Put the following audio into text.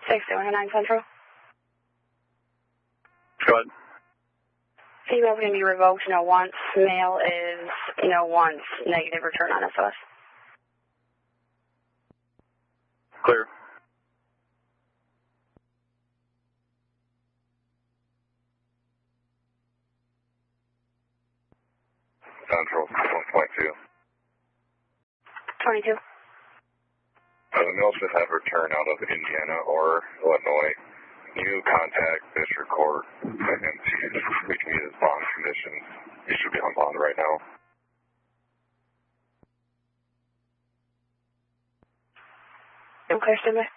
609 Central. Go ahead. Female can be revoked no once. Male is no once. Negative return on SOS. Clear. Central 1.2. 22. The male should have returned out of Indiana or Illinois. You contact District Court and see if we can get his bond conditions. He should be on bond right now. Okay, stand by.